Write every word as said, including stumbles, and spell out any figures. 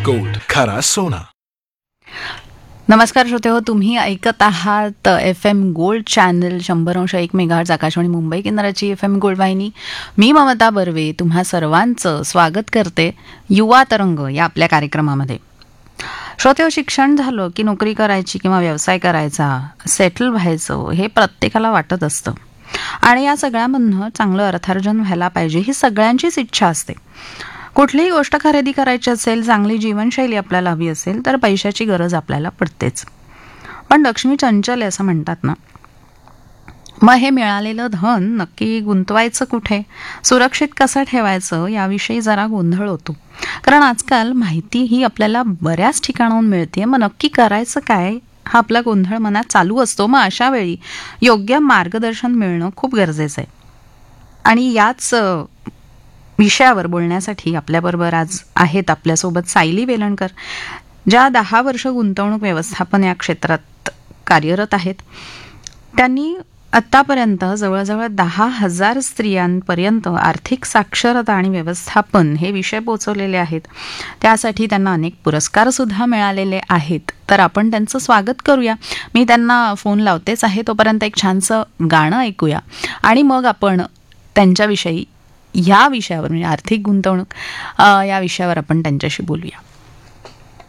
Gold, खरा सोना. नमस्कार श्रोते हो, तुम्ही ऐकत आहात एफ एम गोल्ड चॅनल शंभर अंश एक मेगाहर्ट्झ आकाशवाणी मुंबई केंद्राची एफ एम गोल्ड वाहिनी. मी ममता बर्वे तुम्हा सर्वांचं स्वागत करते युवा तरंग या आपल्या कार्यक्रमामध्ये. श्रोते हो, शिक्षण झालं की नोकरी करायची किंवा व्यवसाय करायचा, सेटल व्हायचं हे प्रत्येकाला वाटत असतं आणि या सगळ्यामधनं चांगलं अर्थार्जन व्हायला पाहिजे ही सगळ्यांचीच इच्छा असते. कुठलीही गोष्ट खरेदी करायची असेल, चांगली जीवनशैली आपल्याला हवी असेल तर पैशाची गरज आपल्याला पडतेच. पण लक्ष्मी चंचल आहे असं म्हणतात ना, मग हे मिळालेलं धन नक्की गुंतवायचं कुठे, सुरक्षित कसं ठेवायचं याविषयी जरा गोंधळ होतो. कारण आजकाल माहिती ही आपल्याला बऱ्याच ठिकाणाहून मिळते, मग नक्की करायचं काय हा आपला गोंधळ मनात चालू असतो. मग अशा वेळी योग्य मार्गदर्शन मिळणं खूप गरजेचं आहे. आणि याच विषयावर बोलण्यासाठी आपल्याबरोबर आज आहेत आपल्यासोबत सायली वेलणकर, ज्या दहा वर्ष गुंतवणूक व्यवस्थापन या क्षेत्रात कार्यरत आहेत. त्यांनी आत्तापर्यंत जवळजवळ दहा हजार स्त्रियांपर्यंत आर्थिक साक्षरता आणि व्यवस्थापन हे विषय पोचवलेले आहेत. त्यासाठी त्यांना अनेक पुरस्कार सुद्धा मिळालेले आहेत. तर आपण त्यांचं स्वागत करूया. मी त्यांना फोन लावतेच आहे, तोपर्यंत एक छानसं गाणं ऐकूया आणि मग आपण त्यांच्याविषयी या विषयावर म्हणजे आर्थिक गुंतवणूक या विषयावर आपण त्यांच्याशी बोलूया.